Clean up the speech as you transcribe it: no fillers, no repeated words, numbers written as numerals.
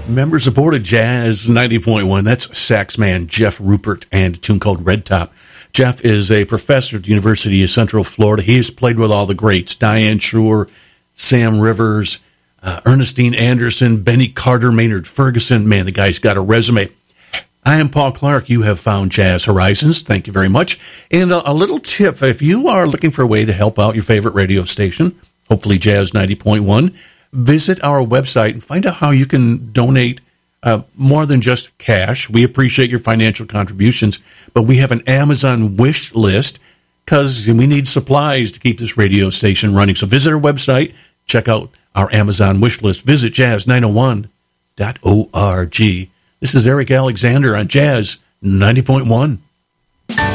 Member-supported Jazz 90.1. That's sax man Jeff Rupert and a tune called Red Top. Jeff is a professor at the University of Central Florida. He has played with all the greats, Diane Shore, Sam Rivers, Ernestine Anderson, Benny Carter, Maynard Ferguson. Man, the guy's got a resume. I am Paul Clark. You have found Jazz Horizons. Thank you very much. And a little tip, if you are looking for a way to help out your favorite radio station, hopefully Jazz 90.1, visit our website and find out how you can donate more than just cash. We appreciate your financial contributions, but we have an Amazon wish list because we need supplies to keep this radio station running. So visit our website, check out our Amazon wish list. Visit jazz901.org. This is Eric Alexander on Jazz 90.1.